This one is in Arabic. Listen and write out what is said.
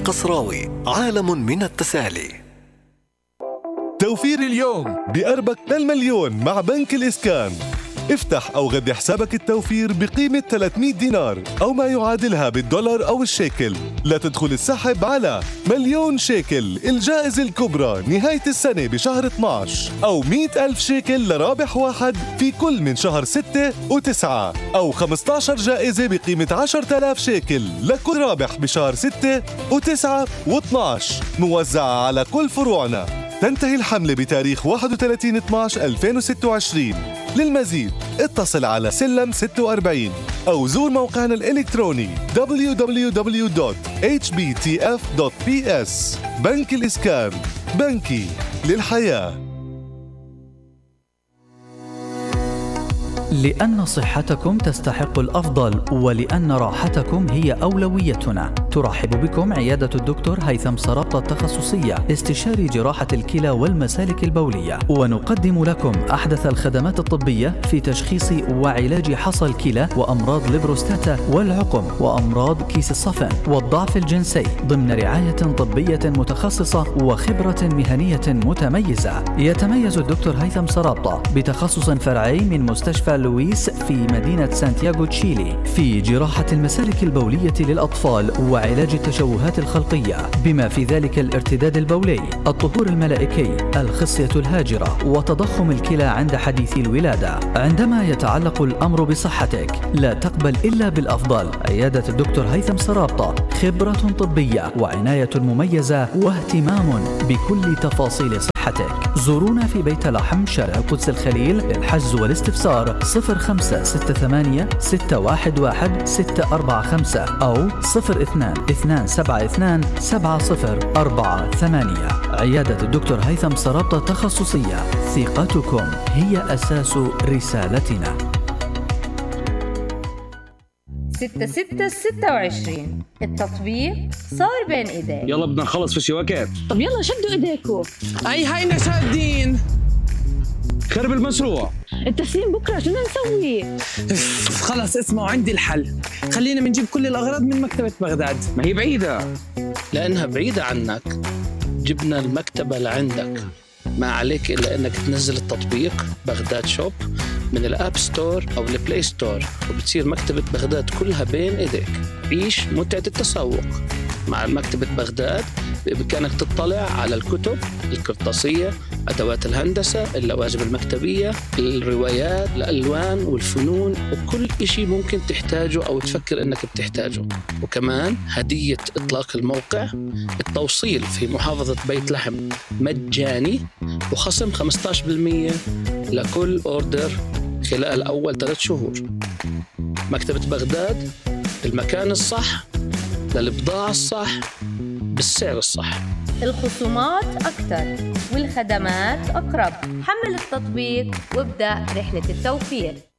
القصراوي، عالم من التسالي. توفير اليوم بقربك للمليون مع بنك الإسكان. افتح أو غذي حسابك التوفير بقيمة 300 دينار أو ما يعادلها بالدولار أو الشيكل لتدخل السحب على مليون شيكل الجائزة الكبرى نهاية السنة بشهر 12، أو 100,000 شيكل لرابح واحد في كل من شهر 6 و9، أو 15 جائزة بقيمة 10,000 شيكل لكل رابح بشهر 6 و9 و12 موزعة على كل فروعنا. تنتهي الحملة بتاريخ 31/12/2026. للمزيد اتصل على سلم 46 أو زور موقعنا الإلكتروني www.hbtf.ps. بنك الإسكان، بنكي للحياة. لأن صحتكم تستحق الأفضل ولأن راحتكم هي أولويتنا، ترحب بكم عيادة الدكتور هيثم سرابطة التخصصية، استشاري جراحة الكلى والمسالك البولية، ونقدم لكم أحدث الخدمات الطبية في تشخيص وعلاج حصى الكلى وأمراض البروستاتا والعقم وأمراض كيس الصفن والضعف الجنسي ضمن رعاية طبية متخصصة وخبرة مهنية متميزة. يتميز الدكتور هيثم سرابطة بتخصص فرعي من مستشفى لويس في مدينة سانتياغو تشيلي في جراحة المسالك البولية للأطفال وعلاج التشوهات الخلقية بما في ذلك الارتداد البولي، الطهور الملائكي، الخصية الهاجرة، وتضخم الكلى عند حديث الولادة. عندما يتعلق الأمر بصحتك لا تقبل إلا بالأفضل. عيادة الدكتور هيثم سرابطة، خبرة طبية وعناية مميزة واهتمام بكل تفاصيل صحتك. زورونا في بيت لحم شارع القدس الخليل للحجز والاستفسار 0568111645 أو 02-272-7048. عيادة الدكتور هيثم سرابطة تخصصية، ثقتكم هي أساس رسالتنا. 6/6/26 التطبيق صار بين ايديك. يلا بدنا نخلص في شواكات. طب يلا شدوا ايديكم. هينا شادين. خرب المشروع. التسليم بكره شو بدنا نسوي؟ خلص اسمعوا عندي الحل. خلينا بنجيب كل الأغراض من مكتبة بغداد. ما هي بعيدة. لأنها بعيدة عنك جبنا المكتبة لعندك. ما عليك إلا أنك تنزل التطبيق بغداد شوب من الأب ستور أو البلاي ستور، وبتصير مكتبة بغداد كلها بين إيديك. عيش متعة التسوق مع مكتبة بغداد. بإمكانك تطلع على الكتب القرطاسية، أدوات الهندسة، اللوازم المكتبية، الروايات، الألوان والفنون، وكل إشي ممكن تحتاجه أو تفكر أنك بتحتاجه. وكمان هدية إطلاق الموقع، التوصيل في محافظة بيت لحم مجاني، وخصم 15% لكل أوردر خلال أول 3 شهور. مكتبة بغداد، المكان الصح للبضاعة الصح بالسعر الصح. الخصومات أكثر والخدمات أقرب. حمل التطبيق وابدأ رحلة التوفير.